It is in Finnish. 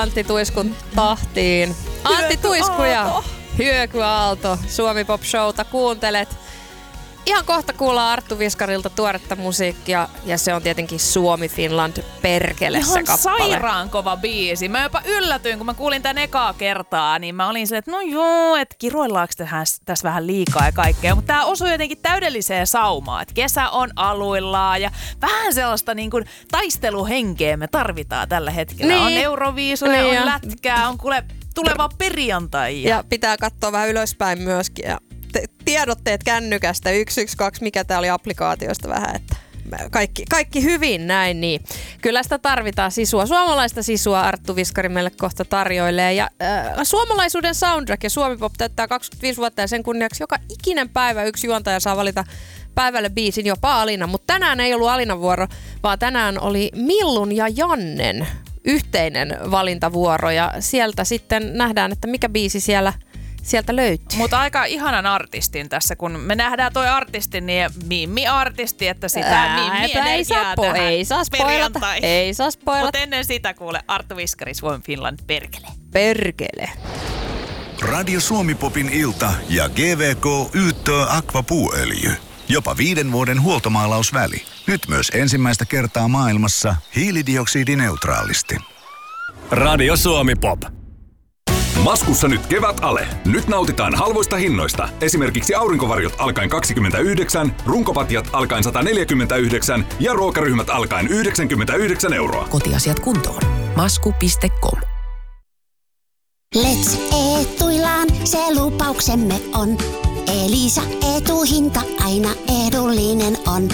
Antti Tuiskun tahtiin. Antti Tuisku ja Hyöky Aalto Suomi Pop Showta kuuntelet. Ihan kohta kuullaan Arttu Viskarilta tuoretta musiikkia ja se on tietenkin Suomi Finland perkelessä ihan kappale. Sairaan kova biisi. Mä jopa yllätyin, kun mä kuulin tän ekaa kertaa, niin mä olin silleen, että no joo, että kiroillaanko tässä vähän liikaa ja kaikkea. Mutta tää osui jotenkin täydelliseen saumaan, että kesä on aluillaan ja vähän sellaista niin kuin taisteluhenkeä me tarvitaan tällä hetkellä. Niin. On Euroviisuja, on lätkää, on kuule tuleva perjantai. Ja pitää katsoa vähän ylöspäin myöskin ja tiedotteet kännykästä 112, mikä tää oli applikaatioista vähän, että kaikki hyvin näin, niin kyllä sitä tarvitaan sisua. Suomalaista sisua Arttu Viskari meille kohta tarjoilee ja suomalaisuuden soundtrack ja Suomi Pop täyttää 25 vuotta ja sen kunniaksi joka ikinen päivä yksi juontaja saa valita päivälle biisin, jopa Alina, mutta tänään ei ollut Alinan vuoro, vaan tänään oli Millun ja Jannen yhteinen valintavuoro ja sieltä sitten nähdään, että mikä biisi sieltä löytyy. Mutta aika ihanan artistin tässä, kun me nähdään toi artisti, niin Mimmi-artisti, että sitä Mimmi-energiaa tähän perjantaihin. Ei saa spoilata. Mutta ennen sitä kuule Arttu Viskari, Suomi Finland, perkele. Perkele. Radio Suomi Popin ilta ja GVK Yyttö Aqua puuöljy. Jopa 5 vuoden huoltomaalausväli. Nyt myös ensimmäistä kertaa maailmassa hiilidioksidineutraalisti. Radio Suomi Pop. Maskussa nyt kevät-ale. Nyt nautitaan halvoista hinnoista. Esimerkiksi aurinkovarjot alkaen 29, runkopatjat alkaen 149 ja ruokaryhmät alkaen 99 €. Kotiasiat kuntoon. Masku.com. Let's Etuillaan, se lupauksemme on. Elisa Etuhinta aina edullinen on.